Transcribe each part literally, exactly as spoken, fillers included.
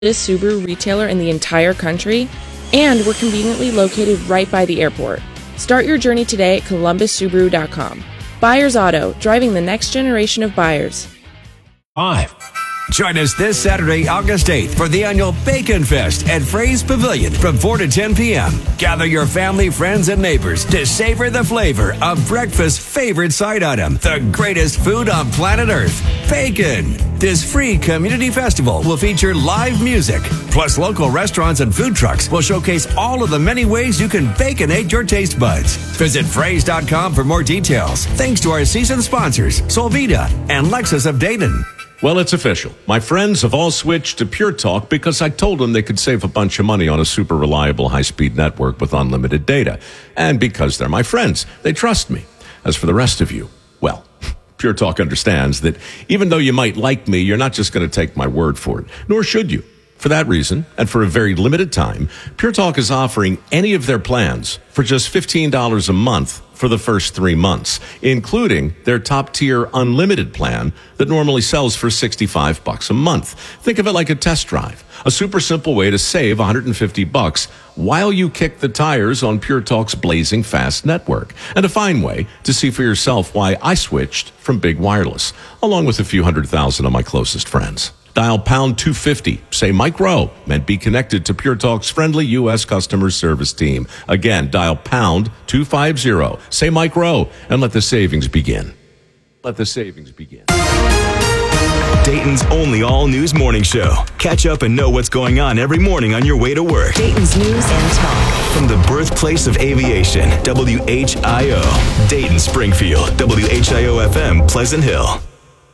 Subaru retailer in the entire country, and we're conveniently located right by the airport. Start your journey today at columbus subaru dot com. Buyers Auto, driving the next generation of buyers. Five. Join us this Saturday, August eighth for the annual Bacon Fest at Fray's Pavilion from four to ten p.m. Gather your family, friends, and neighbors to savor the flavor of breakfast's favorite side item, the greatest food on planet Earth, bacon. This free community festival will feature live music, plus local restaurants and food trucks will showcase all of the many ways you can baconate your taste buds. Visit frays dot com for more details. Thanks to our season sponsors, Solvita and Lexus of Dayton. Well, it's official. My friends have all switched to Pure Talk because I told them they could save a bunch of money on a super reliable high-speed network with unlimited data. And because they're my friends, they trust me. As for the rest of you, well, Pure Talk understands that even though you might like me, you're not just going to take my word for it, nor should you. For that reason, and for a very limited time, Pure Talk is offering any of their plans for just fifteen dollars a month for the first three months, including their top-tier unlimited plan that normally sells for sixty-five bucks a month. Think of it like a test drive, a super simple way to save one hundred fifty bucks while you kick the tires on Pure Talk's blazing fast network, and a fine way to see for yourself why I switched from big wireless, along with a few hundred thousand of my closest friends. Dial pound two fifty, say Mike Rowe, and be connected to Pure Talk's friendly U S customer service team. Again, dial pound two fifty, say Mike Rowe, and let the savings begin. Let the savings begin. Dayton's only all-news morning show. Catch up and know what's going on every morning on your way to work. Dayton's News and Talk. From the birthplace of aviation, W H I O. Dayton, Springfield, W H I O F M, Pleasant Hill.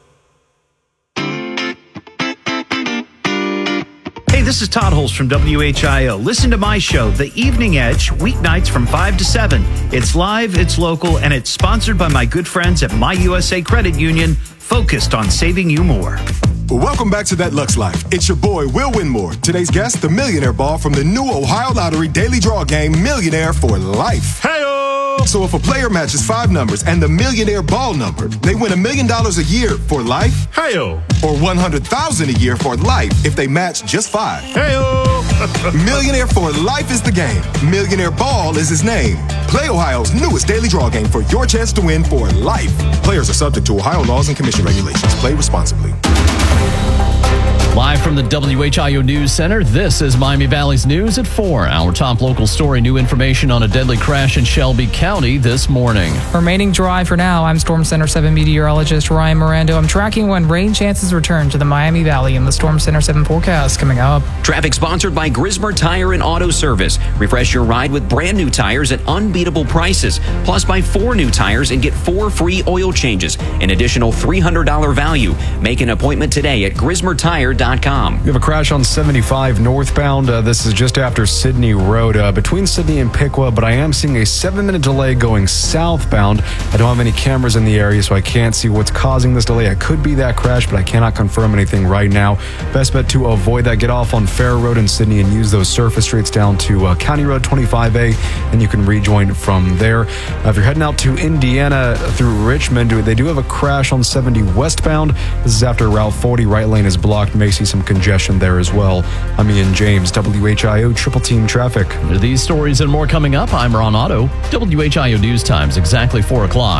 Hey, this is Todd Holst from W H I O. Listen to my show, The Evening Edge, weeknights from five to seven. It's live, it's local, and it's sponsored by my good friends at My U S A Credit Union, focused on saving you more. Welcome back to That Lux Life. It's your boy, Will Winmore. Today's guest, the Millionaire Ball from the new Ohio Lottery Daily Draw game, Millionaire for Life. Hey-o! So if a player matches five numbers and the Millionaire Ball number, they win a million dollars a year for life. Hey-o! Or one hundred thousand dollars a year for life if they match just five. Hey-o! Millionaire for Life is the game. Millionaire Ball is his name. Play Ohio's newest daily draw game for your chance to win for life. Players are subject to Ohio laws and commission regulations. Play responsibly. Live from the W H I O News Center, this is Miami Valley's News at four. Our top local story, new information on a deadly crash in Shelby County this morning. Remaining dry for now. I'm Storm Center seven meteorologist Ryan Mirando. I'm tracking when rain chances return to the Miami Valley in the Storm Center seven forecast coming up. Traffic sponsored by Grismer Tire and Auto Service. Refresh your ride with brand new tires at unbeatable prices. Plus, buy four new tires and get four free oil changes. An additional three hundred dollars value. Make an appointment today at grismer tire dot com. We have a crash on seventy-five northbound. Uh, this is just after Sydney Road, uh, between Sydney and Piqua, but I am seeing a seven-minute delay going southbound. I don't have any cameras in the area, so I can't see what's causing this delay. It could be that crash, but I cannot confirm anything right now. Best bet to avoid that. Get off on Fair Road in Sydney and use those surface streets down to uh, County Road twenty-five A, and you can rejoin from there. Uh, if you're heading out to Indiana through Richmond, they do have a crash on seventy westbound. This is after Route forty. Right lane is blocked. May see some congestion there as well. I'm Ian James, W H I O Triple Team Traffic. These stories and more coming up. I'm Ron Otto. W H I O News Times, exactly four o'clock.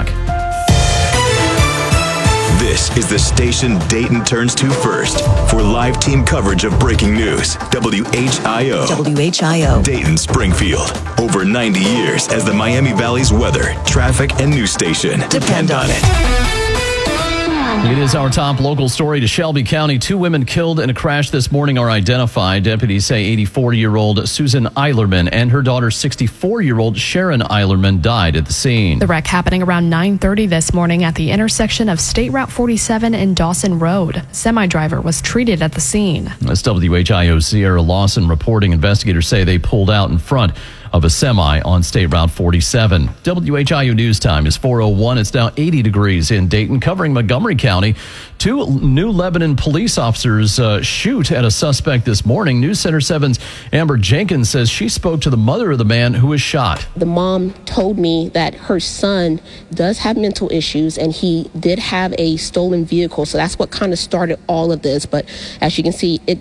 This is the station Dayton turns to first for live team coverage of breaking news. W H I O. W H I O. Dayton, Springfield. Over ninety years as the Miami Valley's weather, traffic, and news station. Depend on it. It is our top local story to Shelby County. Two women killed in a crash this morning are identified. Deputies say eighty-four-year-old Susan Eilerman and her daughter sixty-four-year-old Sharon Eilerman died at the scene. The wreck happening around nine thirty this morning at the intersection of State Route forty-seven and Dawson Road. Semi-driver was treated at the scene. As W H I O Sierra Lawson reporting, investigators say they pulled out in front of a semi on State Route forty-seven. W H I O News Time is four oh one. It's now eighty degrees in Dayton, covering Montgomery County. Two New Lebanon police officers uh, shoot at a suspect this morning. News Center seven's Amber Jenkins says she spoke to the mother of the man who was shot. The mom told me that her son does have mental issues and he did have a stolen vehicle. So that's what kind of started all of this. But as you can see, it got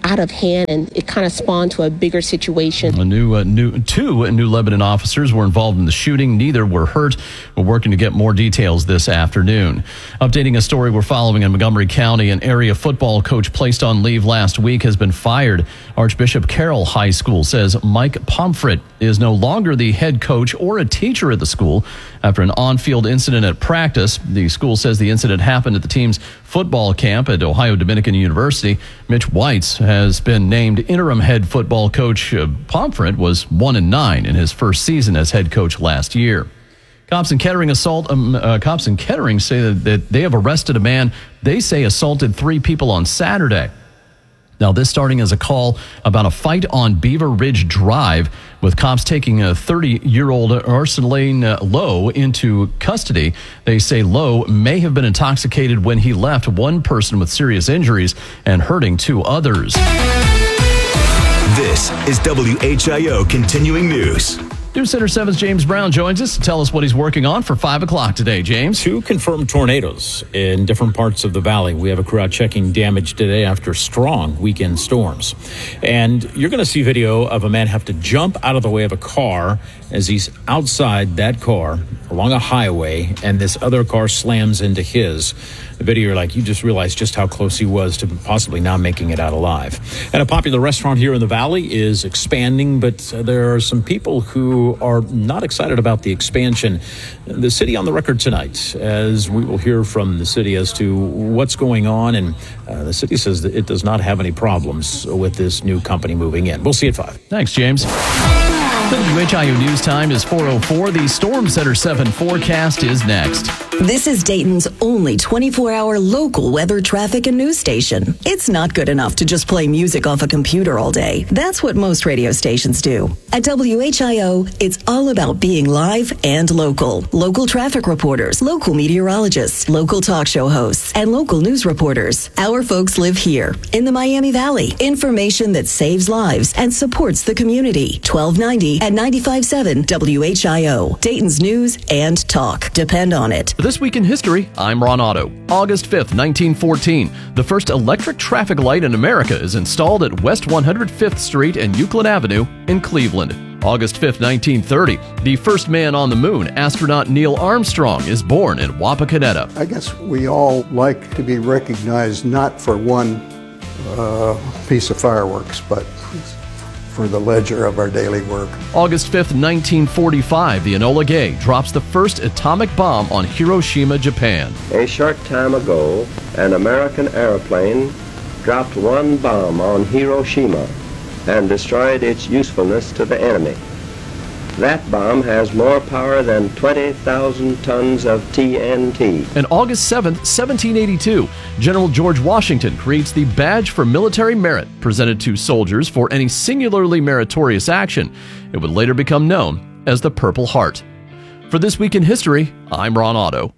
out of hand, and it kind of spawned to a bigger situation. A new, uh, new, two New Lebanon officers were involved in the shooting. Neither were hurt. We're working to get more details this afternoon. Updating a story we're following in Montgomery County, an area football coach placed on leave last week has been fired. Archbishop Carroll High School says Mike Pomfret is no longer the head coach or a teacher at the school after an on-field incident at practice. The school says the incident happened at the team's football camp at Ohio Dominican University. Mitch Weitz has been named interim head football coach. Uh, Pomfret was one and nine in his first season as head coach last year. Cops in Kettering assault. Um, uh, cops in Kettering say that, that they have arrested a man they say assaulted three people on Saturday. Now, this starting as a call about a fight on Beaver Ridge Drive, with cops taking a thirty-year-old Arsenal Lowe into custody. They say Lowe may have been intoxicated when he left, one person with serious injuries and hurting two others. This is W H I O Continuing News. News Center seven's James Brown joins us to tell us what he's working on for five o'clock today. James? Two confirmed tornadoes in different parts of the valley. We have a crew out checking damage today after strong weekend storms. And you're going to see video of a man have to jump out of the way of a car as he's outside that car along a highway, and this other car slams into his. The video, like, you just realize just how close he was to possibly not making it out alive. And a popular restaurant here in the valley is expanding, but there are some people who are not excited about the expansion. The city on the record tonight, as we will hear from the city as to what's going on, and uh, the city says that it does not have any problems with this new company moving in. We'll see at five. Thanks, James. W H I O News Time is four oh four. The Storm Center seven forecast is next. This is Dayton's only twenty-four hour local weather, traffic, and news station. It's not good enough to just play music off a computer all day. That's what most radio stations do. At W H I O, it's all about being live and local. Local traffic reporters, local meteorologists, local talk show hosts, and local news reporters. Our folks live here in the Miami Valley. Information that saves lives and supports the community. twelve ninety at ninety-five point seven W H I O. Dayton's news and talk. Depend on it. This week in history, I'm Ron Otto. August fifth, nineteen fourteen, the first electric traffic light in America is installed at West one hundred fifth Street and Euclid Avenue in Cleveland. August fifth, nineteen thirty, the first man on the moon, astronaut Neil Armstrong, is born in Wapakoneta. I guess we all like to be recognized not for one uh, piece of fireworks, but for the ledger of our daily work. August fifth, nineteen forty-five, the Enola Gay drops the first atomic bomb on Hiroshima, Japan. A short time ago, an American airplane dropped one bomb on Hiroshima and destroyed its usefulness to the enemy. That bomb has more power than twenty thousand tons of T N T. And August seventh, seventeen eighty-two, General George Washington creates the Badge for Military Merit, presented to soldiers for any singularly meritorious action. It would later become known as the Purple Heart. For This Week in History, I'm Ron Otto.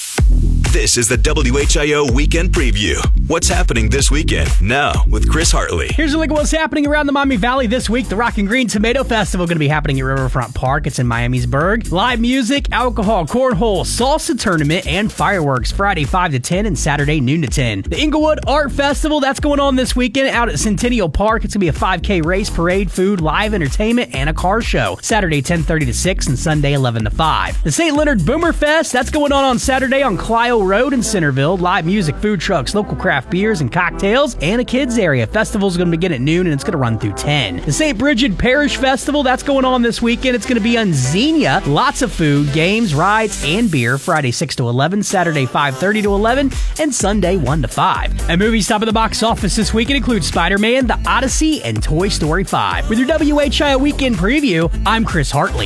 This is the W H I O Weekend Preview. What's happening this weekend? Now with Chris Hartley. Here's a look at what's happening around the Miami Valley this week. The Rock and Green Tomato Festival going to be happening at Riverfront Park. It's in Miamisburg. Live music, alcohol, cornhole, salsa tournament, and fireworks Friday five to ten and Saturday noon to ten. The Inglewood Art Festival, that's going on this weekend out at Centennial Park. It's going to be a five K race, parade, food, live entertainment, and a car show. Saturday ten thirty to six and Sunday eleven to five. The Saint Leonard Boomer Fest, that's going on on Saturday on Clio Road in Centerville. Live music, food trucks, local craft beers and cocktails, and a kids area. Festival's going to begin at noon and it's going to run through ten. The Saint Bridget Parish Festival, that's going on this weekend. It's going to be on Xenia. Lots of food, games, rides, and beer. Friday six to eleven, Saturday five thirty to eleven, and Sunday one to five. And movies top of the box office this weekend include Spider-Man, The Odyssey, and Toy Story five. With your W H I O Weekend Preview, I'm Chris Hartley.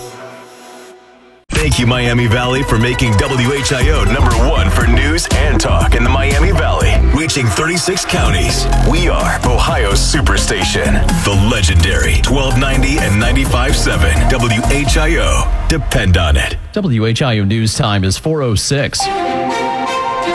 Thank you, Miami Valley, for making W H I O number one for news and talk in the Miami Valley. Reaching thirty-six counties. We are Ohio's Superstation. The legendary twelve ninety and ninety-five point seven W H I O. Depend on it. W H I O News Time is four oh six.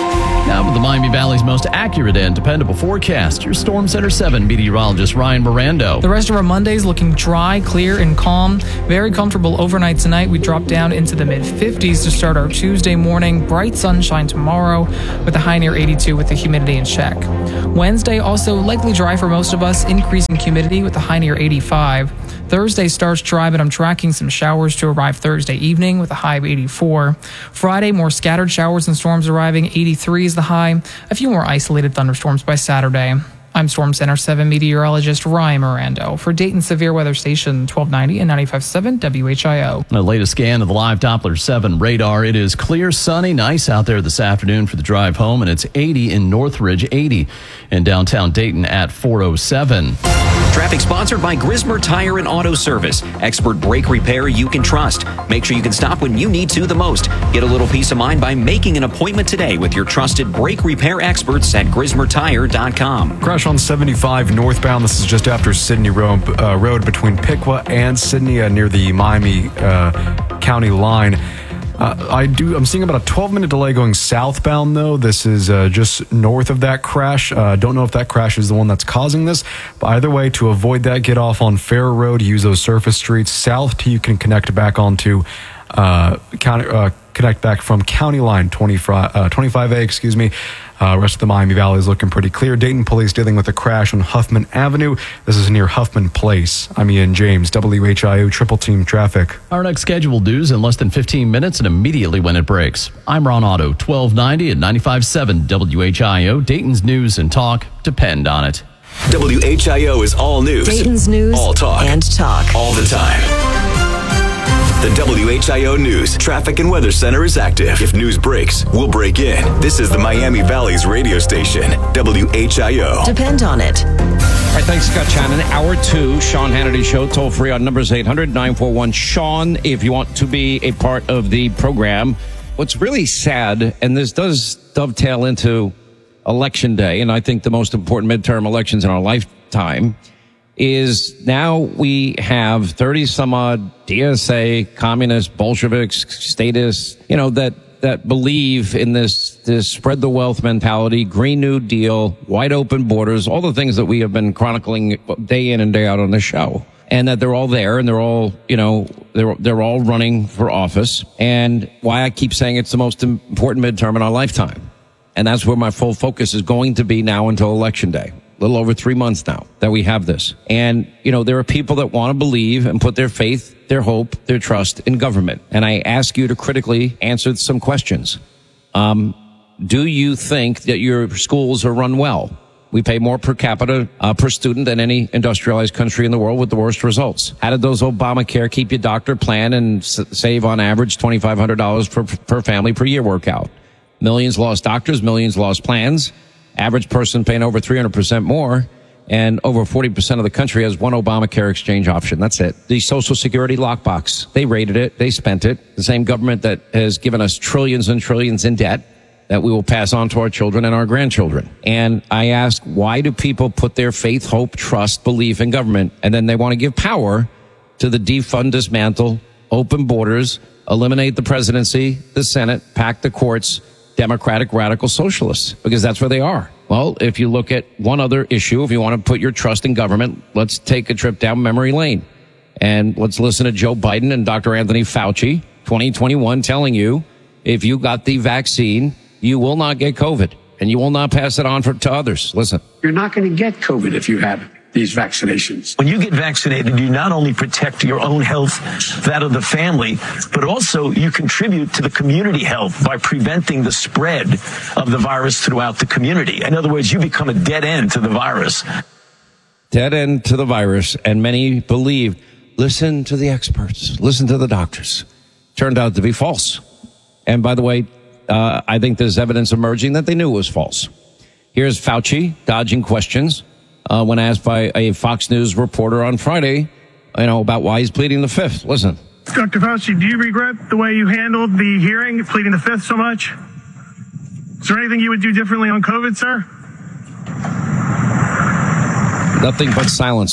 Now with the Miami Valley's most accurate and dependable forecast, your Storm Center seven meteorologist Ryan Mirando. The rest of our Monday's looking dry, clear, and calm. Very comfortable overnight tonight. We drop down into the mid fifties to start our Tuesday morning. Bright sunshine tomorrow with a high near eighty-two with the humidity in check. Wednesday also likely dry for most of us, increasing humidity with a high near eighty-five. Thursday starts dry, but I'm tracking some showers to arrive Thursday evening with a high of eighty-four. Friday, more scattered showers and storms arriving. eighty-three is the high. A few more isolated thunderstorms by Saturday. I'm Storm Center seven meteorologist Ryan Mirando for Dayton Severe Weather Station twelve ninety and ninety-five point seven W H I O. The latest scan of the live Doppler seven radar. It is clear, sunny, nice out there this afternoon for the drive home, and it's eighty in Northridge, eighty in downtown Dayton at four oh seven. Traffic sponsored by Grismer Tire and Auto Service. Expert brake repair you can trust. Make sure you can stop when you need to the most. Get a little peace of mind by making an appointment today with your trusted brake repair experts at grismer tire dot com. Crash on seventy-five northbound. This is just after Sydney Road, uh, road between Piqua and Sydney uh, near the Miami uh, County line. Uh, I do. I'm seeing about a twelve minute delay going southbound, though. This is uh, just north of that crash. Uh, don't know if that crash is the one that's causing this. But either way, to avoid that, get off on Fair Road. Use those surface streets south till you can connect back onto uh, county. Uh, connect back from County Line twenty-five, uh, twenty-five A. Excuse me. Uh, rest of the Miami Valley is looking pretty clear. Dayton police dealing with a crash on Huffman Avenue. This is near Huffman Place. I'm Ian James, W H I O Triple Team Traffic. Our next scheduled news in less than fifteen minutes and immediately when it breaks. I'm Ron Otto, twelve ninety and ninety-five point seven W H I O. Dayton's news and talk depend on it. W H I O is all news. Dayton's news all talk. and talk. All the time. The W H I O News Traffic and Weather Center is active. If news breaks, we'll break in. This is the Miami Valley's radio station, W H I O. Depend on it. All right, thanks, Scott Shannon. Hour two, Sean Hannity Show, toll free on numbers eight hundred nine four one Sean if you want to be a part of the program. What's really sad, and this does dovetail into Election Day, and I think the most important midterm elections in our lifetime, is now we have thirty some odd D S A, communists, Bolsheviks, statists, you know, that, that believe in this, this spread the wealth mentality, Green New Deal, wide open borders, all the things that we have been chronicling day in and day out on the show. And that they're all there and they're all, you know, they're, they're all running for office. And why I keep saying it's the most important midterm in our lifetime. And that's where my full focus is going to be now until Election Day. A little over three months now that we have this. And, you know, there are people that want to believe and put their faith, their hope, their trust in government. And I ask you to critically answer some questions. Um, do you think that your schools are run well? We pay more per capita uh, per student than any industrialized country in the world with the worst results. How did those Obamacare keep your doctor plan and s- save on average twenty-five hundred dollars per, per family per year work out? Millions lost doctors, millions lost plans. Average person paying over three hundred percent more, and over forty percent of the country has one Obamacare exchange option. That's it. The Social Security lockbox. They raided it. They spent it. The same government that has given us trillions and trillions in debt that we will pass on to our children and our grandchildren. And I ask, why do people put their faith, hope, trust, belief in government, and then they want to give power to the defund, dismantle, open borders, eliminate the presidency, the Senate, pack the courts, Democratic radical socialists, because that's where they are. Well, if you look at one other issue, if you want to put your trust in government, let's take a trip down memory lane. And let's listen to Joe Biden and Doctor Anthony Fauci, twenty twenty-one, telling you, if you got the vaccine, you will not get COVID, and you will not pass it on for, to others. Listen. You're not going to get COVID if you have these vaccinations. When you get vaccinated, you not only protect your own health, that of the family, but also you contribute to the community health by preventing the spread of the virus throughout the community. In other words, you become a dead end to the virus. Dead end to the virus, and many believe, listen to the experts, listen to the doctors. Turned out to be false. And by the way, uh, I think there's evidence emerging that they knew it was false. Here's Fauci dodging questions. Uh, when asked by a Fox News reporter on Friday, you know, about why he's pleading the fifth. Listen. Doctor Fauci, do you regret the way you handled the hearing, pleading the fifth so much? Is there anything you would do differently on COVID, sir? Nothing but silence.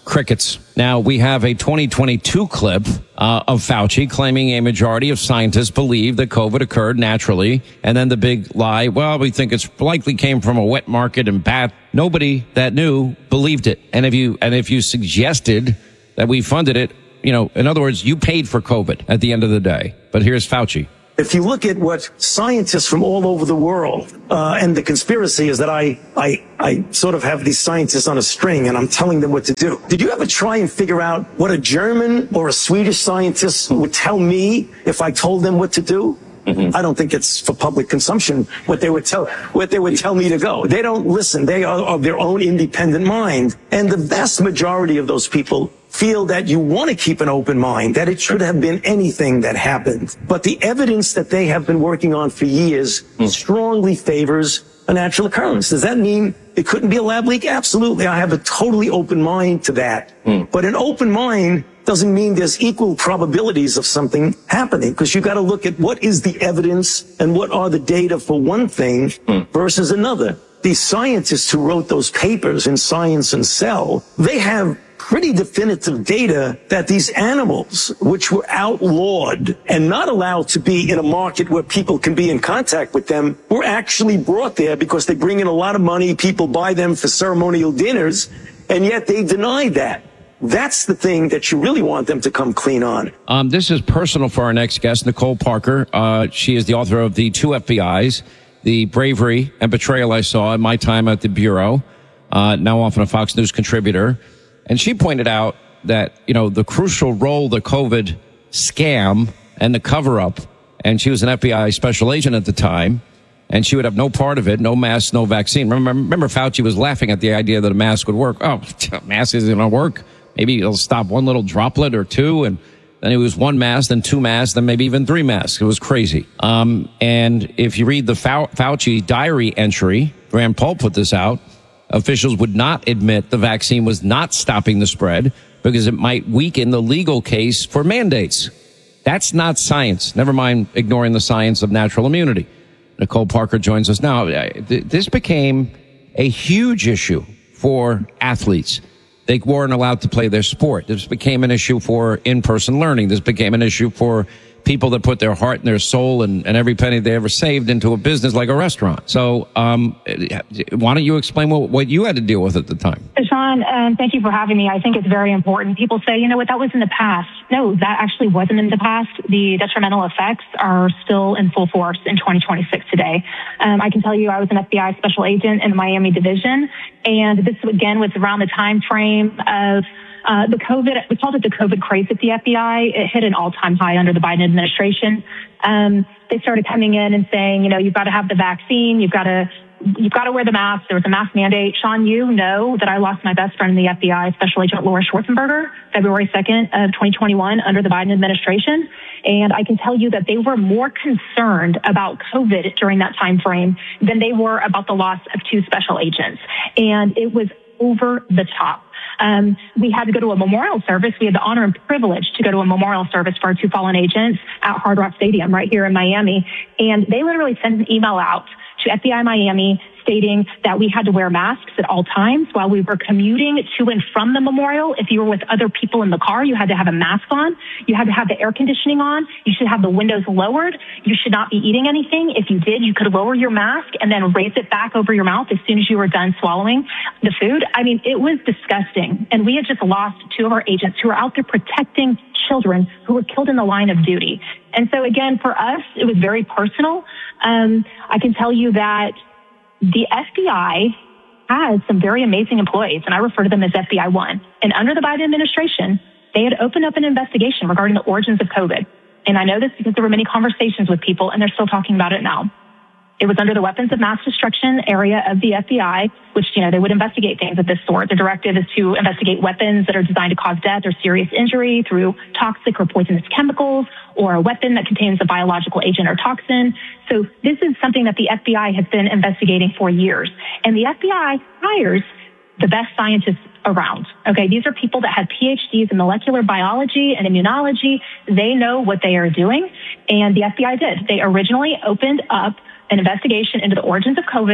Crickets. Now, we have a twenty twenty-two clip uh, of Fauci claiming a majority of scientists believe that COVID occurred naturally. And then the big lie, well, we think it's likely came from a wet market and bat. Nobody that knew believed it. And if you, and if you suggested that we funded it, you know, in other words, you paid for COVID at the end of the day. But here's Fauci. If you look at what scientists from all over the world, uh, and the conspiracy is that I, I, I sort of have these scientists on a string and I'm telling them what to do. Did you ever try and figure out what a German or a Swedish scientist would tell me if I told them what to do? Mm-hmm. I don't think it's for public consumption what they would tell, what they would tell me to go. They don't listen. They are of their own independent mind. And the vast majority of those people feel that you want to keep an open mind, that it should have been anything that happened. But the evidence that they have been working on for years mm. strongly favors a natural occurrence. Does that mean it couldn't be a lab leak? Absolutely. I have a totally open mind to that. Mm. But an open mind doesn't mean there's equal probabilities of something happening, because you got to look at what is the evidence and what are the data for one thing mm. versus another. These scientists who wrote those papers in Science and Cell, they have pretty definitive data that these animals, which were outlawed and not allowed to be in a market where people can be in contact with them, were actually brought there because they bring in a lot of money, people buy them for ceremonial dinners, and yet they denied that. That's the thing that you really want them to come clean on. Um, this is personal for our next guest, Nicole Parker. Uh, she is the author of The Two F B Is, The Bravery and Betrayal I Saw in My Time at the Bureau, uh, now often a Fox News contributor. And she pointed out that, you know, the crucial role the COVID scam and the cover-up, and she was an F B I special agent at the time, and she would have no part of it, no mask, no vaccine. Remember, remember Fauci was laughing at the idea that a mask would work. Oh, a mask isn't going to work. Maybe it'll stop one little droplet or two, and then it was one mask, then two masks, then maybe even three masks. It was crazy. Um, and if you read the Fau- Fauci diary entry, Rand Paul put this out, officials would not admit the vaccine was not stopping the spread because it might weaken the legal case for mandates. That's not science. Never mind ignoring the science of natural immunity. Nicole Parker joins us now. This became a huge issue for athletes. They weren't allowed to play their sport. This became an issue for in-person learning. This became an issue for people that put their heart and their soul and, and every penny they ever saved into a business like a restaurant. So um, why don't you explain what, what you had to deal with at the time? Sean, um, thank you for having me. I think it's very important. People say, you know what, that was in the past. No, that actually wasn't in the past. The detrimental effects are still in full force in twenty twenty-six today. Um, I can tell you I was an F B I special agent in the Miami division, and this, again, was around the time frame of Uh, the COVID, we called it the COVID craze at the F B I. It hit an all-time high under the Biden administration. Um, they started coming in and saying, you know, you've got to have the vaccine. You've got to, you've got to wear the mask. There was a mask mandate. Sean, you know that I lost my best friend in the F B I, Special Agent Laura Schwarzenberger, February second of twenty twenty-one under the Biden administration. And I can tell you that they were more concerned about COVID during that time frame than they were about the loss of two special agents. And it was over the top. Um, we had to go to a memorial service. We had the honor and privilege to go to a memorial service for our two fallen agents at Hard Rock Stadium right here in Miami. And they literally sent an email out to F B I Miami stating that we had to wear masks at all times while we were commuting to and from the memorial. If you were with other people in the car, you had to have a mask on. You had to have the air conditioning on. You should have the windows lowered. You should not be eating anything. If you did, you could lower your mask and then raise it back over your mouth as soon as you were done swallowing the food. I mean, it was disgusting. And we had just lost two of our agents who were out there protecting children who were killed in the line of duty. And so again, for us, it was very personal. Um, I can tell you that the F B I has some very amazing employees, and I refer to them as F B I one. And under the Biden administration, they had opened up an investigation regarding the origins of COVID. And I know this because there were many conversations with people, and they're still talking about it now. It was under the weapons of mass destruction area of the F B I, which, you know, they would investigate things of this sort. The directive is to investigate weapons that are designed to cause death or serious injury through toxic or poisonous chemicals, or a weapon that contains a biological agent or toxin. So this is something that the F B I has been investigating for years. And the F B I hires the best scientists around. Okay, these are people that have P H Ds in molecular biology and immunology. They know what they are doing. And the F B I did. They originally opened up an investigation into the origins of COVID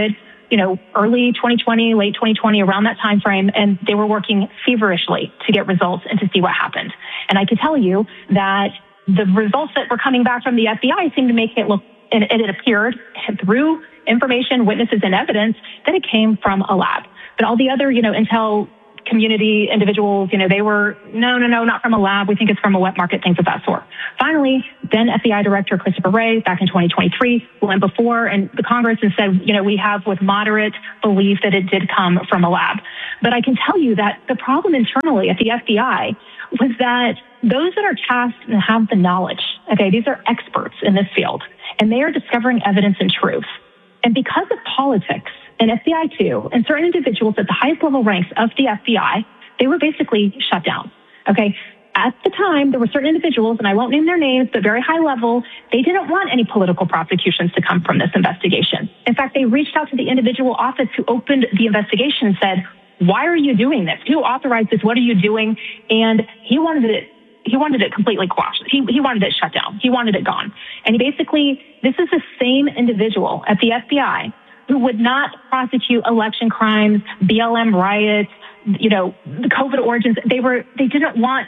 you know, early twenty twenty, late twenty twenty, around that time frame, and they were working feverishly to get results and to see what happened. And I can tell you that the results that were coming back from the F B I seemed to make it look, and it appeared through information, witnesses, and evidence that it came from a lab. But all the other, you know, intel community individuals, you know, they were, no, no, no, not from a lab. We think it's from a wet market, things of that sort. Finally, then F B I Director Christopher Wray, back in twenty twenty-three, went before and the Congress and said, you know, we have with moderate belief that it did come from a lab. But I can tell you that the problem internally at the F B I was that those that are tasked and have the knowledge, okay, these are experts in this field, and they are discovering evidence and truth. And because of politics, and F B I too, and certain individuals at the highest level ranks of the F B I, they were basically shut down. Okay. At the time, there were certain individuals, and I won't name their names, but very high level, they didn't want any political prosecutions to come from this investigation. In fact, they reached out to the individual office who opened the investigation and said, why are you doing this? Who authorized this? What are you doing? And he wanted it, he wanted it completely quashed. He, he wanted it shut down. He wanted it gone. And he basically, this is the same individual at the F B I who would not prosecute election crimes, B L M riots, you know, the COVID origins. They were, they didn't want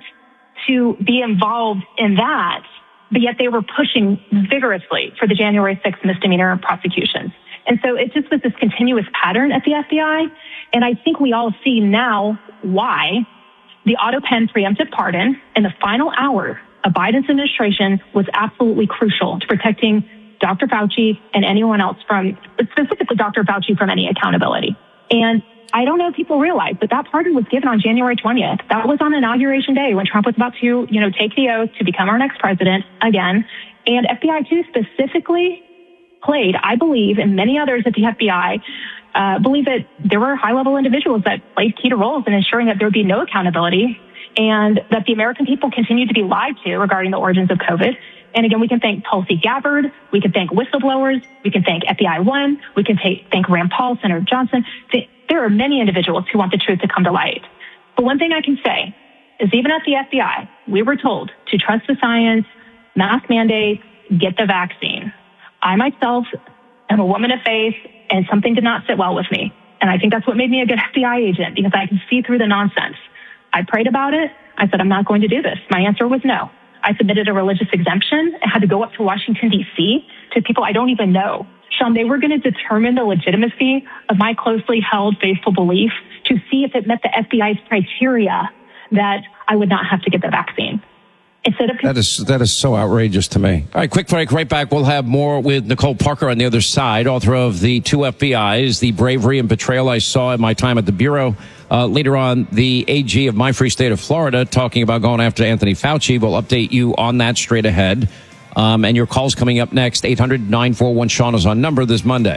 to be involved in that, but yet they were pushing vigorously for the January sixth misdemeanor prosecutions. And so it just was this continuous pattern at the F B I. And I think we all see now why the auto pen preemptive pardon in the final hour of Biden's administration was absolutely crucial to protecting Doctor Fauci and anyone else from, specifically Doctor Fauci, from any accountability. And I don't know if people realize, but that pardon was given on January twentieth. That was on Inauguration Day when Trump was about to, you know, take the oath to become our next president again. And F B I too specifically played, I believe, and many others at the F B I uh, believe that there were high-level individuals that played key roles in ensuring that there would be no accountability and that the American people continued to be lied to regarding the origins of COVID. And again, we can thank Tulsi Gabbard, we can thank whistleblowers, we can thank F B I One, we can take, thank Rand Paul, Senator Johnson. There are many individuals who want the truth to come to light. But one thing I can say is even at the F B I, we were told to trust the science, mask mandates, get the vaccine. I myself am a woman of faith, and something did not sit well with me. And I think that's what made me a good F B I agent, because I can see through the nonsense. I prayed about it. I said, I'm not going to do this. My answer was no. I submitted a religious exemption. I had to go up to Washington, D C to people I don't even know. Sean, they were going to determine the legitimacy of my closely held faithful belief to see if it met the F B I's criteria that I would not have to get the vaccine. Instead of that is that is so outrageous to me. All right, quick break. Right back. We'll have more with Nicole Parker on the other side, author of The Two F B Is, The Bravery and Betrayal I Saw in My Time at the Bureau. Uh, later on, the A G of my free state of Florida talking about going after Anthony Fauci. We'll update you on that straight ahead. Um, and your call's coming up next. eight hundred nine four one Sean is on number this Monday.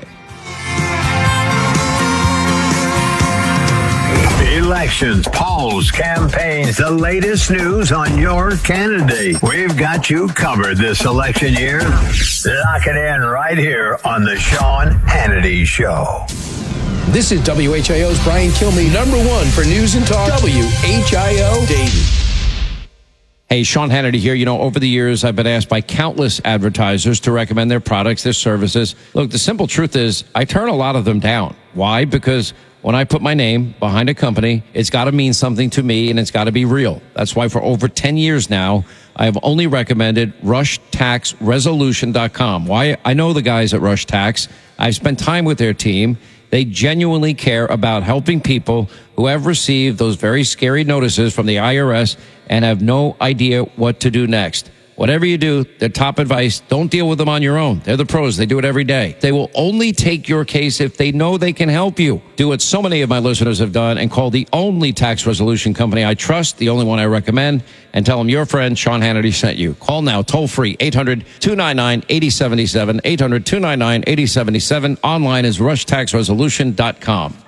Elections, polls, campaigns, the latest news on your candidate. We've got you covered this election year. Lock it in right here on the Sean Hannity Show. This is W H I O's Brian Kilmeade, number one for news and talk. W H I O Dayton. Hey, Sean Hannity here. You know, over the years, I've been asked by countless advertisers to recommend their products, their services. Look, the simple truth is I turn a lot of them down. Why? Because when I put my name behind a company, it's got to mean something to me and it's got to be real. That's why for over ten years now, I have only recommended rush tax resolution dot com. Why? I know the guys at Rush Tax. I've spent time with their team. They genuinely care about helping people who have received those very scary notices from the I R S and have no idea what to do next. Whatever you do, their top advice, don't deal with them on your own. They're the pros. They do it every day. They will only take your case if they know they can help you. Do what so many of my listeners have done and call the only tax resolution company I trust, the only one I recommend, and tell them your friend Sean Hannity sent you. Call now, toll free, eight hundred two nine nine eight zero seven seven, eight hundred two nine nine eight zero seven seven. Online is rush tax resolution dot com.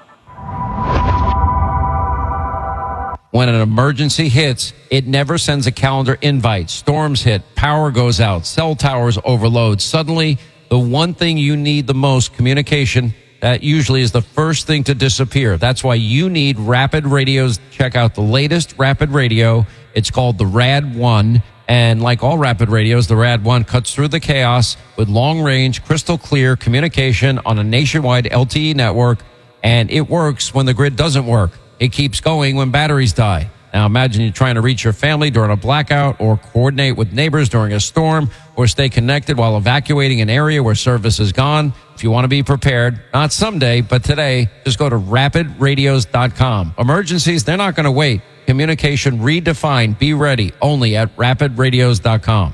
When an emergency hits, it never sends a calendar invite. Storms hit, power goes out, cell towers overload. Suddenly, the one thing you need the most, communication, that usually is the first thing to disappear. That's why you need Rapid Radios. Check out the latest Rapid Radio. It's called the Rad one. And like all Rapid radios, the Rad one cuts through the chaos with long-range, crystal clear communication on a nationwide L T E network, and it works when the grid doesn't work. It keeps going when batteries die. Now imagine you're trying to reach your family during a blackout, or coordinate with neighbors during a storm, or stay connected while evacuating an area where service is gone. If you want to be prepared, not someday, but today, just go to rapid radios dot com. Emergencies, they're not going to wait. Communication redefined. Be ready. Only at rapid radios dot com.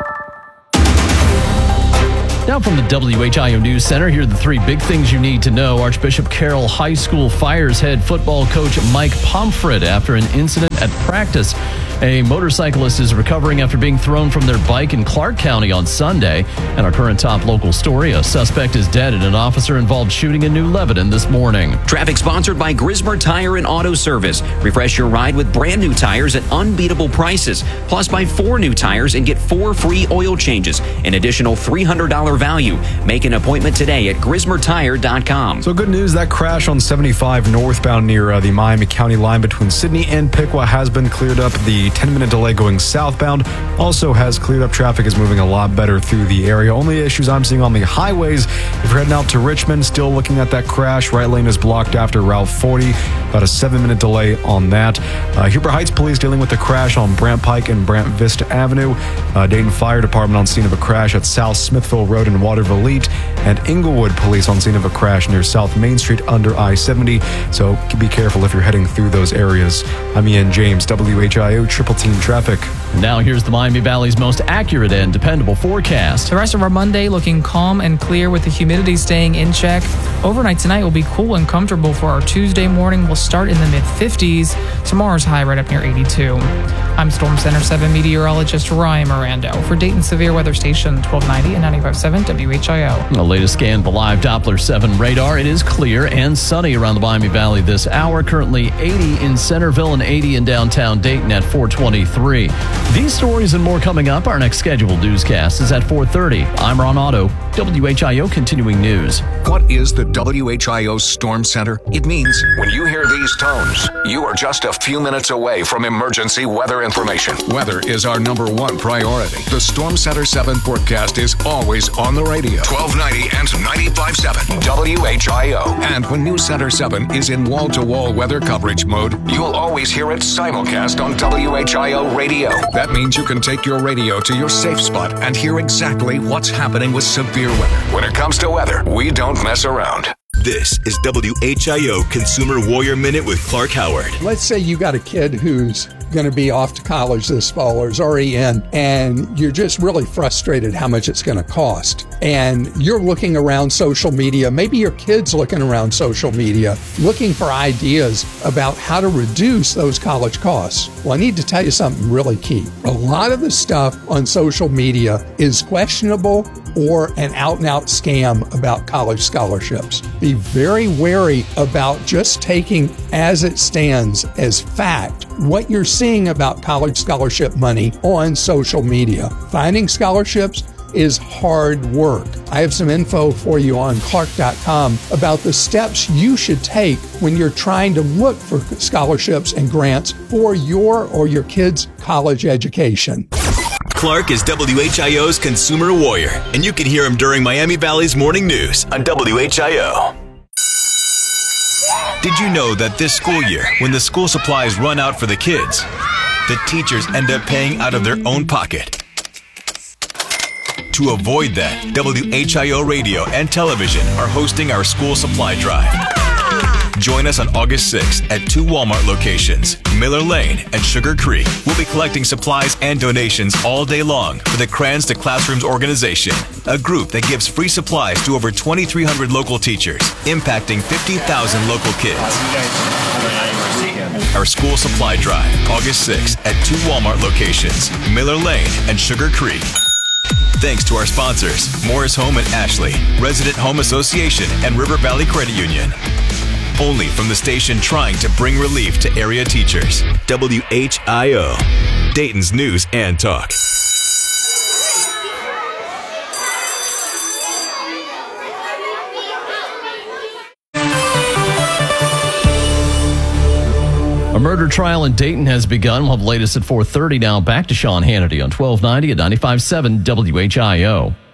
Now from the W H I O News Center, here are the three big things you need to know. Archbishop Carroll High School fires head football coach Mike Pomfret after an incident at practice. A motorcyclist is recovering after being thrown from their bike in Clark County on Sunday. And our current top local story, a suspect is dead in an officer-involved shooting in New Lebanon this morning. Traffic sponsored by Grismer Tire and Auto Service. Refresh your ride with brand new tires at unbeatable prices. Plus, buy four new tires and get four free oil changes. An additional three hundred dollars value. Make an appointment today at grismer tire dot com. So good news, that crash on seventy-five northbound near uh, the Miami County line between Sydney and Piqua has been cleared up. The ten-minute delay going southbound also has cleared up. Traffic is moving a lot better through the area. Only issues I'm seeing on the highways, if you're heading out to Richmond, still looking at that crash. Right lane is blocked after Route forty. About a seven-minute delay on that. Uh, Huber Heights Police dealing with the crash on Brant Pike and Brant Vista Avenue. Uh, Dayton Fire Department on scene of a crash at South Smithville Road in Waterville Elite. And Inglewood Police on scene of a crash near South Main Street under I seventy. So be careful if you're heading through those areas. I'm Ian James, W H I O Triple Team Traffic. Now here's the Miami Valley's most accurate and dependable forecast. The rest of our Monday looking calm and clear with the humidity staying in check. Overnight tonight will be cool and comfortable for our Tuesday morning. We'll start in the mid fifties. Tomorrow's high right up near eighty-two. I'm Storm Center seven meteorologist Ryan Mirando for Dayton Severe Weather Station twelve ninety and ninety-five point seven W H I O. The latest scan, the live Doppler seven radar. It is clear and sunny around the Miami Valley this hour. Currently eighty in Centerville and eighty in downtown Dayton at four twenty-three. These stories and more coming up. Our next scheduled newscast is at four thirty. I'm Ron Otto, W H I O Continuing News. What is the W H I O Storm Center? It means when you hear these tones, you are just a few minutes away from emergency weather information. Weather is our number one priority. The Storm Center seven forecast is always on the radio. twelve ninety and ninety-five point seven W H I O. And when News Center seven is in wall-to-wall weather coverage mode, you'll always hear it simulcast on W H I O radio. That means you can take your radio to your safe spot and hear exactly what's happening with severe weather. When it comes to weather, we don't mess around. This is W H I O Consumer Warrior Minute with Clark Howard. Let's say you got a kid who's going to be off to college this fall or is already in, and you're just really frustrated how much it's going to cost. And you're looking around social media, maybe your kid's looking around social media, looking for ideas about how to reduce those college costs. Well, I need to tell you something really key. A lot of the stuff on social media is questionable or an out-and-out scam about college scholarships. Be very wary about just taking as it stands as fact what you're seeing about college scholarship money on social media. Finding scholarships is hard work. I have some info for you on clark dot com about the steps you should take when you're trying to look for scholarships and grants for your or your kid's college education. Clark is W H I O's Consumer Warrior, and you can hear him during Miami Valley's Morning News on W H I O. Did you know that this school year, when the school supplies run out for the kids, the teachers end up paying out of their own pocket? To avoid that, W H I O Radio and Television are hosting our school supply drive. Join us on August sixth at two Walmart locations, Miller Lane and Sugar Creek. We'll be collecting supplies and donations all day long for the Crayons to Classrooms organization, a group that gives free supplies to over twenty-three hundred local teachers, impacting fifty thousand local kids. Our school supply drive, August sixth at two Walmart locations, Miller Lane and Sugar Creek. Thanks to our sponsors, Morris Home and Ashley, Resident Home Association, and River Valley Credit Union. Only from the station trying to bring relief to area teachers. W H I O, Dayton's News and Talk. A murder trial in Dayton has begun. We'll have the latest at four thirty now. Back to Sean Hannity on twelve ninety at ninety-five point seven W H I O.